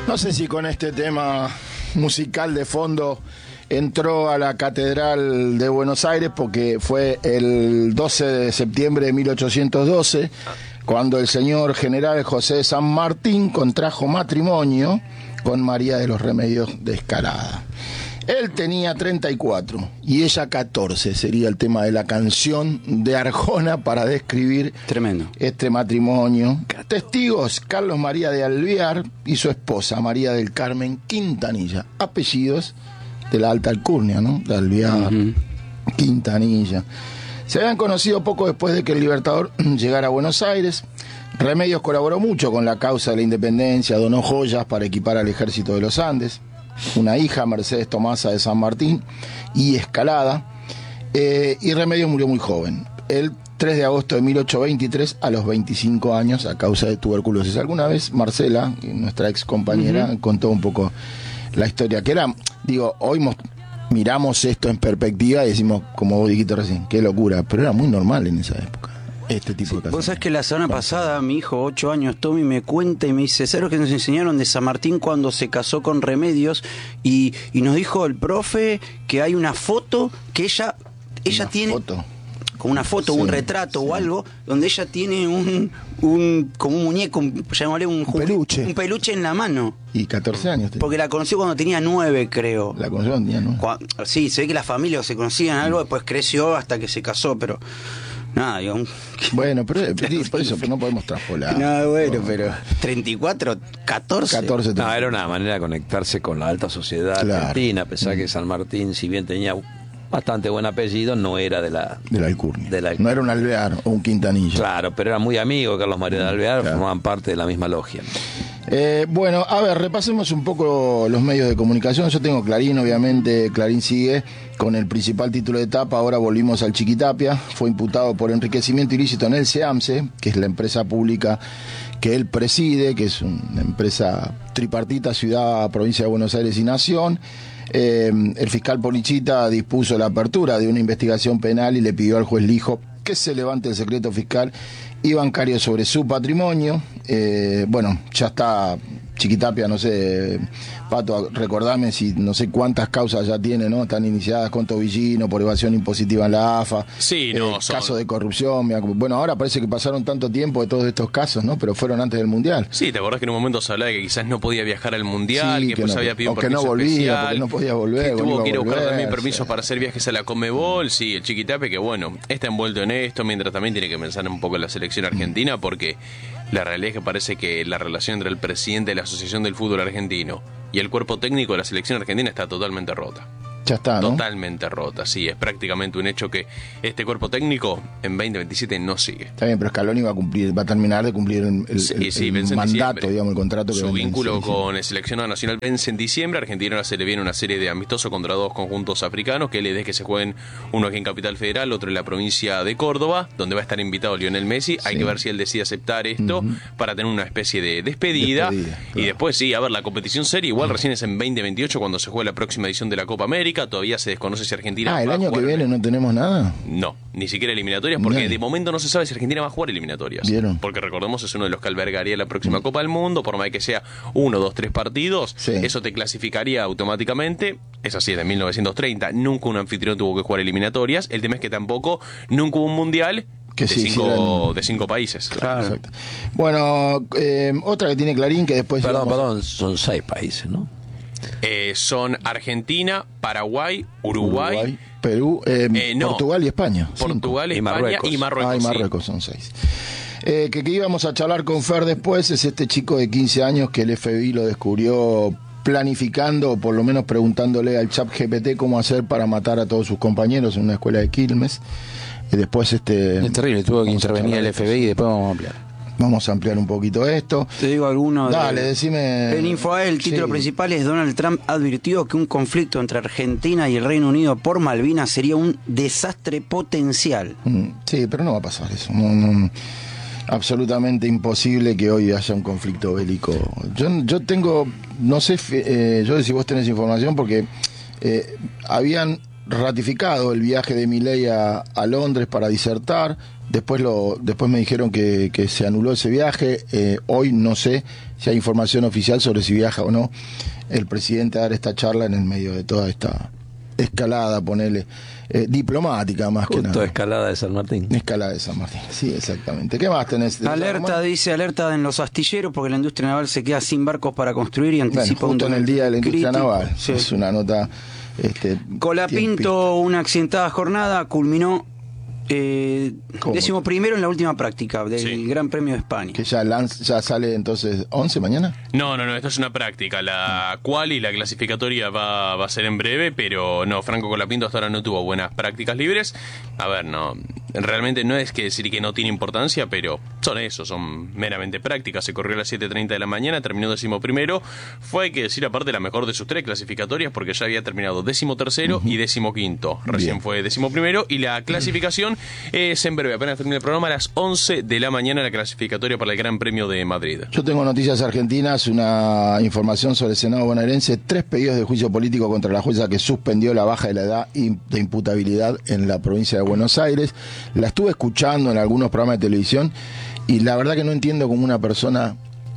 No sé si con este tema musical de fondo entró a la Catedral de Buenos Aires, porque fue el 12 de septiembre de 1812 cuando el señor general José de San Martín contrajo matrimonio con María de los Remedios de Escalada. Él tenía 34 y ella 14, sería el tema de la canción de Arjona para describir tremendo este matrimonio. Testigos: Carlos María de Alvear y su esposa María del Carmen Quintanilla, apellidos de la alta alcurnia, ¿no? De Alvear, Quintanilla. Se habían conocido poco después de que el Libertador llegara a Buenos Aires. Remedios colaboró mucho con la causa de la independencia, donó joyas para equipar al ejército de los Andes. Una hija, Mercedes Tomasa de San Martín y Escalada, y Remedios murió muy joven, el 3 de agosto de 1823, a los 25 años, a causa de tuberculosis. Alguna vez Marcela, nuestra ex compañera, contó un poco la historia, que era, digo, hoy miramos esto en perspectiva y decimos, como vos dijiste recién, qué locura, pero era muy normal en esa época este tipo de cosas. Vos sabés que la semana pasada mi hijo, 8 años, Tommy, me cuenta y me dice, ¿sabes lo que nos enseñaron de San Martín cuando se casó con Remedios? Y nos dijo el profe que hay una foto que ella tiene... ¿Foto? Como una foto, sí, un retrato, sí, o algo, donde ella tiene como un muñeco, llamémosle un peluche en la mano. Y 14 años. Porque la conoció cuando tenía 9, creo. La conoció cuando tenía 9. Sí, se ve que las familias se conocían algo, después creció hasta que se casó, pero... Nada, digo, bueno, pero por eso no podemos traspolar. No, bueno, pero 34, 14. No, era una manera de conectarse con la alta sociedad argentina, a pesar que San Martín, si bien tenía bastante buen apellido, no era de la alcurnia. De la no era un Alvear o un Quintanilla. Claro, pero era muy amigo de Carlos María de Alvear, formaban parte de la misma logia. Bueno, a ver, repasemos un poco los medios de comunicación. Yo tengo Clarín, obviamente. Clarín sigue con el principal título de etapa. Ahora volvimos al Chiquitapia. Fue imputado por enriquecimiento ilícito en el SEAMSE, que es la empresa pública que él preside, que es una empresa tripartita, ciudad, provincia de Buenos Aires y nación. El fiscal Polichita dispuso la apertura de una investigación penal y le pidió al juez Lijo que se levante el secreto fiscal y bancario sobre su patrimonio. Bueno, ya está Chiquitapia, no sé, Pato, recordame si no sé cuántas causas ya tiene, ¿no? Están iniciadas con Tobillino por evasión impositiva en la AFA. Sí, no, casos de corrupción. Bueno, ahora parece que pasaron tanto tiempo de todos estos casos, ¿no? Pero fueron antes del Mundial. Sí, ¿te acordás que en un momento se hablaba de que quizás no podía viajar al Mundial, sí, que pues no, había pedido o permiso que no volvía, especial, porque no podía volver, que tuvo que ir a buscar también permisos para hacer viajes a la Conmebol? Sí, el Chiquitapia, que bueno, está envuelto en esto, mientras también tiene que pensar un poco en la selección argentina, porque la realidad es que parece que la relación entre el presidente de la Asociación del Fútbol Argentino y el cuerpo técnico de la selección argentina está totalmente rota. Ya está, ¿no? Totalmente rota, sí, es prácticamente un hecho que este cuerpo técnico en 2027 no sigue. Está bien, pero Scaloni va a terminar de cumplir el mandato, digamos, el contrato que su vínculo con el seleccionado nacional vence en diciembre. Argentina se le viene una serie de amistosos contra dos conjuntos africanos, que él es que se jueguen uno aquí en Capital Federal, otro en la provincia de Córdoba, donde va a estar invitado Lionel Messi. Hay que ver si él decide aceptar esto para tener una especie de despedida. Claro. Y después sí, a ver, la competición seria igual recién es en 2028 cuando se juega la próxima edición de la Copa América. Todavía se desconoce si Argentina el año que viene no tenemos nada. No, ni siquiera eliminatorias, porque de momento no se sabe si Argentina va a jugar eliminatorias. ¿Vieron? Porque recordemos, es uno de los que albergaría la próxima Copa del Mundo, por más que sea 1, 2, 3 partidos, eso te clasificaría automáticamente. Es así, de 1930 nunca un anfitrión tuvo que jugar eliminatorias. El tema es que tampoco nunca hubo un mundial de 5 países. Claro. Exacto. Bueno, otra que tiene Clarín, que después... Perdón, son 6 países, ¿no? Son Argentina, Paraguay, Uruguay, Perú, Portugal y España. Portugal, España y Marruecos. Y Marruecos son 6. Que íbamos a charlar con Fer después es este chico de 15 años que el FBI lo descubrió planificando, o por lo menos preguntándole al ChatGPT cómo hacer para matar a todos sus compañeros en una escuela de Quilmes. Y después es terrible, tuvo que intervenir el FBI y después vamos a ampliar. Vamos a ampliar un poquito esto. Te digo alguno. Dale, decime. En Infobae, el título principal es: Donald Trump advirtió que un conflicto entre Argentina y el Reino Unido por Malvinas sería un desastre potencial. Sí, pero no va a pasar eso. Absolutamente imposible que hoy haya un conflicto bélico. Yo tengo, no sé, yo sé si vos tenés información, porque habían ratificado el viaje de Milei a Londres para disertar. Después me dijeron que se anuló ese viaje. Hoy no sé si hay información oficial sobre si viaja o no el presidente a dar esta charla en el medio de toda esta escalada, ponele, diplomática más que nada. Escalada de San Martín. Escalada de San Martín, sí, exactamente. ¿Qué más tenés? Alerta, dice, alerta en los astilleros porque la industria naval se queda sin barcos para construir y anticipa justo en el día de la industria crítico. naval. Sí. Es una nota... Colapinto, una accidentada jornada, culminó 11º en la última práctica del Gran Premio de España. Que ya sale entonces 11 mañana. No, esto es una práctica. La cual y la clasificatoria va a ser en breve, pero no, Franco Colapinto hasta ahora no tuvo buenas prácticas libres. A ver, no, realmente no es que decir que no tiene importancia, pero son meramente prácticas. Se corrió a las 7:30 de la mañana, terminó 11º. Fue, hay que decir, aparte, la mejor de sus 3 clasificatorias, porque ya había terminado 13º y 15º. Recién Bien. fue 11º, y la clasificación es en breve. Apenas termina el programa, a las 11 de la mañana la clasificatoria para el Gran Premio de Madrid. Yo tengo noticias argentinas, una información sobre el Senado bonaerense, 3 pedidos de juicio político contra la jueza que suspendió la baja de la edad de imputabilidad en la provincia de Buenos Aires. La estuve escuchando en algunos programas de televisión y la verdad que no entiendo cómo una persona,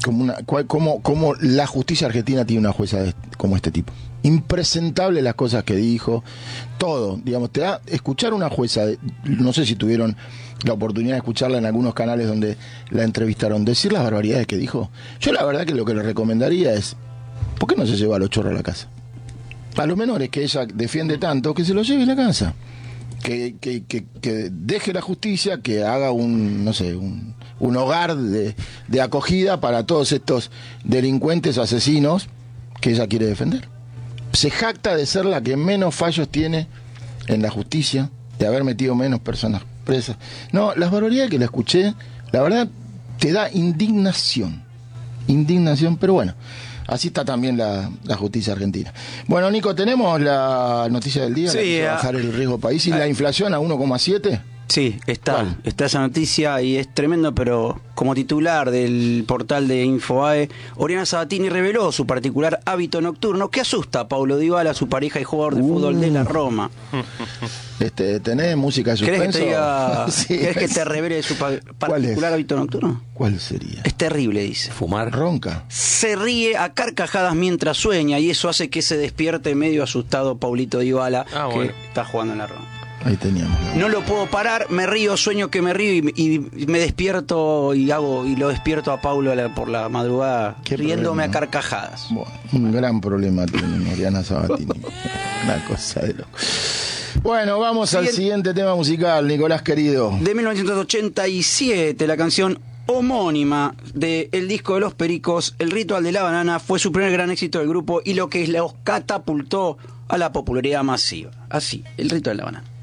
cómo la justicia argentina tiene una jueza como este tipo. Impresentable las cosas que dijo, todo, digamos, te da escuchar una jueza, no sé si tuvieron la oportunidad de escucharla en algunos canales donde la entrevistaron, decir las barbaridades que dijo. Yo la verdad que lo que le recomendaría es, ¿por qué no se lleva a los chorros a la casa? A los menores que ella defiende tanto, que se los lleve a la casa. Que deje la justicia, que haga un hogar de acogida para todos estos delincuentes, asesinos que ella quiere defender. Se jacta de ser la que menos fallos tiene en la justicia, de haber metido menos personas presas. No, las barbaridades que la escuché, la verdad, te da indignación, pero bueno, así está también la justicia argentina. Bueno, Nico, ¿tenemos la noticia del día? Sí, bajar el riesgo país y la inflación a 1,7. Sí, está esa noticia y es tremendo, pero como titular del portal de Infobae, Oriana Sabatini reveló su particular hábito nocturno que asusta a Paulo Dybala, su pareja y jugador de fútbol de la Roma. ¿Tenés música de suspenso? ¿Querés que te revele su particular hábito nocturno? ¿Cuál sería? Es terrible, dice. Fumar. Ronca. Se ríe a carcajadas mientras sueña y eso hace que se despierte medio asustado Paulito Dybala, que está jugando en la Roma. Ahí teníamos. No lo puedo parar, me río, sueño que me río y me despierto y lo despierto a Paulo por la madrugada, riéndome a carcajadas. Bueno, un gran problema tiene Oriana Sabatini. Una cosa de loco. Bueno, vamos al siguiente tema musical, Nicolás querido. De 1987, la canción homónima del disco de Los Pericos, El Ritual de la Banana, fue su primer gran éxito del grupo y lo que los catapultó a la popularidad masiva. Así, El Ritual de la Banana.